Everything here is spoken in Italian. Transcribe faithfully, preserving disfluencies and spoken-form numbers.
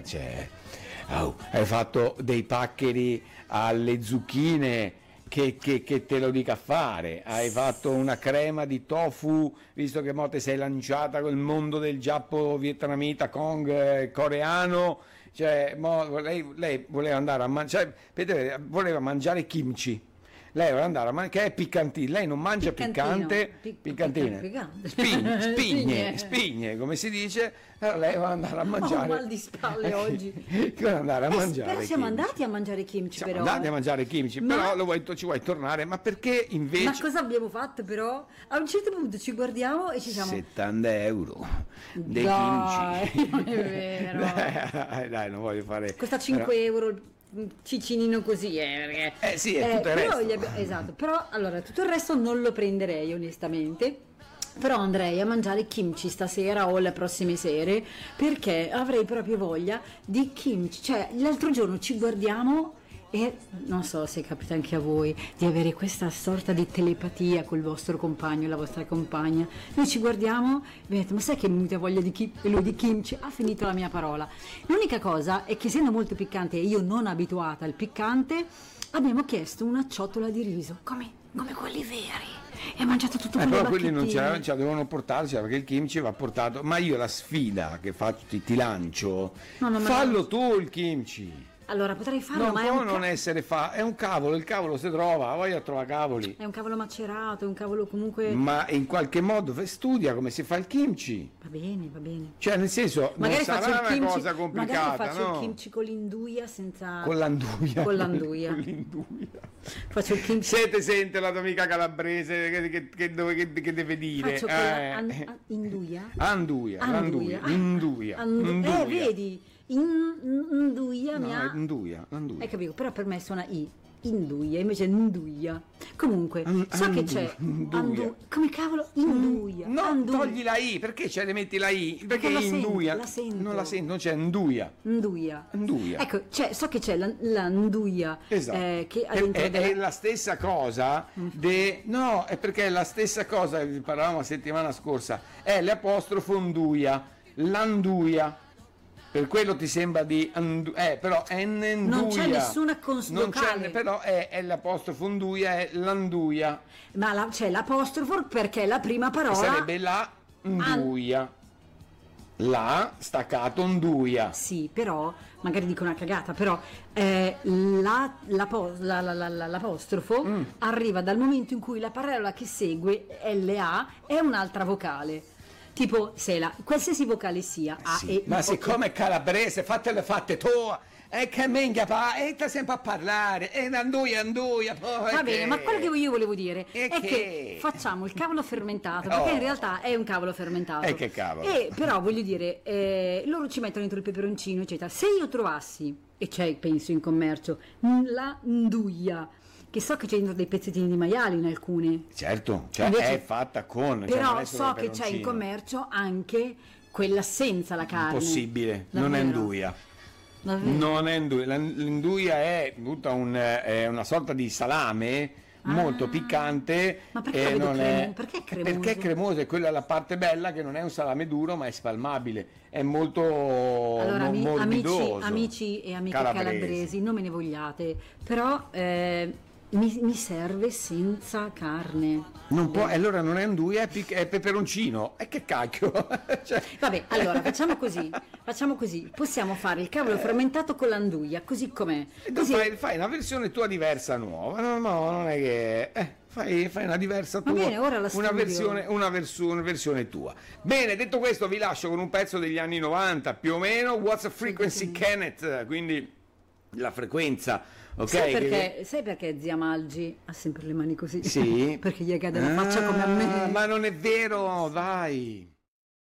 cioè, oh, hai fatto dei paccheri alle zucchine che, che, che te lo dica fare, hai fatto una crema di tofu, visto che mo te sei lanciata col mondo del giappo vietnamita, Kong, eh, coreano, cioè mo, lei, lei voleva andare a mangiare, cioè, voleva mangiare kimchi. Lei voleva andare a mangiare, che è piccantino, lei non mangia piccante, Pic- piccantine, piccante. spigne, spigne, Spigne. spigne, come si dice, allora lei voleva andare a Ho mangiare. mal di spalle oggi. Voleva andare a Eh, mangiare. però siamo kimchi. andati a mangiare kimchi, Siamo però. andati a eh. mangiare kimchi, Ma- però lo vuoi, ci vuoi tornare, ma perché invece... Ma cosa abbiamo fatto però? A un certo punto ci guardiamo e ci siamo... settanta euro dei Dai, kimchi. non è vero. Dai, dai, non voglio fare... Costa cinque euro il cicinino così, eh, perché... Eh sì, è tutto il però resto. gli abbi- esatto, però allora tutto il resto non lo prenderei onestamente. Però andrei a mangiare kimchi stasera o le prossime sere perché avrei proprio voglia di kimchi. Cioè, l'altro giorno ci guardiamo e non so se capita anche a voi di avere questa sorta di telepatia col vostro compagno, la vostra compagna. Noi ci guardiamo e mi detto, ma sai che mi è venuta voglia di kimchi? E lui di kimchi, ha finito la mia parola. L'unica cosa è che essendo molto piccante e io non abituata al piccante, abbiamo chiesto una ciotola di riso, come, come quelli veri. E ha mangiato tutto Eh, con le però quelli non bacchettine. c'erano, ce la dovevano portarci perché il kimchi va portato. Ma io la sfida che faccio, ti, ti lancio, No, no, ma fallo no. tu il kimchi. Allora potrei farlo, Non ma è può un, non ca- essere fa, è un cavolo, il cavolo si trova, voglia trova cavoli. è un cavolo macerato, è un cavolo comunque... Ma in qualche modo f- studia come si fa il kimchi. Va bene, va bene. Cioè, nel senso, Magari non faccio sarà il una kimchi, cosa complicata, magari faccio no? il kimchi con l'induia senza... Con l'anduia. Con l'anduia. Con l'induia. Faccio il kimchi... Se te sente la tua amica calabrese che, che- che dove- che- che deve dire? Faccio con eh. la... an- an- induia? Anduia, l'anduia, Ah, l'induia, andu- l'induia. Eh, vedi, in- induia No, mi ha... Induia, Anduia. Hai capito? Però per me suona I, induia, invece induia. Comunque, An- so che andu- c'è... induia. Andu- come cavolo? Induia. No, Anduia. togli la I, perché ce le metti la I? Perché non la sento, induia. la sento. Non la sento, non c'è Anduia. Nduia. Nduia. Ecco, c'è, so che c'è la, la nduia Esatto. eh, che è, all'interno è- della... è la stessa cosa de... no, è perché è la stessa cosa, parlavamo la settimana scorsa, è l'apostrofo Nduia, l'Anduia. Per quello ti sembra di andu... eh, però è Nduia. Non c'è nessuna Non consonale. c'è, però è, è l'apostrofo Nduia, è l'Anduia. Ma la- c'è l'apostrofo perché la prima Che parola... sarebbe la Nduia. La staccato Nduia. Sì, però, magari dico una cagata, però eh, la- l'apo- la- la- la- la- l'apostrofo Mm. arriva dal momento in cui la parola che segue, L A, è un'altra vocale. Tipo, se la, qualsiasi vocale sia, A, Sì, E, I, ma O, siccome è calabrese, fatele fatte tu, e che minchia pa, e sta sempre a parlare, e anduia, anduia, poi Va che- bene, ma quello che io volevo dire E è che? che facciamo il cavolo fermentato, perché Oh. in realtà è un cavolo fermentato. E che cavolo? E però voglio dire, eh, loro ci mettono dentro il peperoncino, eccetera. Se io trovassi, e c'è penso in commercio, la nduia, che so che c'è dentro dei pezzettini di maiale in alcune, Certo, cioè Invece- è fatta con, cioè però non è solo so il che c'è in peperoncino. commercio anche quella senza la carne. Impossibile, non è Davvero? anduia. Davvero? Non è anduia, La- l'induia è tutta un, è una sorta di salame molto Ah. piccante. Ma perché e la vedo non cremo- è, perché è cremoso? Perché è cremoso, e quella è la parte bella, che non è un salame duro ma è spalmabile, è molto Allora, ami- amici, morbidoso. amici e amiche Calabresi. calabresi, non me ne vogliate, però eh, mi, mi serve senza carne. Non può, e allora non è anduia, è, pic- è peperoncino. E che cacchio? Cioè- Vabbè, allora facciamo così, facciamo così, possiamo fare il cavolo fermentato con l'anduia, così com'è. E tu Così, fai, fai una versione tua diversa, nuova. No, no, non è che. Eh, fai, fai una diversa Va tua. bene, ora la una studio. versione, una versione, versione tua. Bene, detto questo, vi lascio con un pezzo degli anni novanta, più o meno. What's a frequency, Kenneth? Quindi la frequenza, ok? sai, che- perché, sai perché zia Malgi ha sempre le mani così? Sì. Perché gli cade la faccia come a me. Ah, ma non è vero, vai.